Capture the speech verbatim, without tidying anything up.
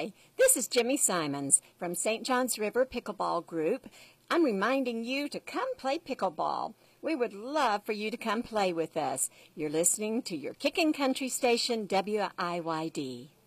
Hi, this is Jimmy Simons from Saint Johns River Pickleball Group. I'm reminding you to come play pickleball. We would love for you to come play with us. You're listening to your Kickin' Country station, W I Y D.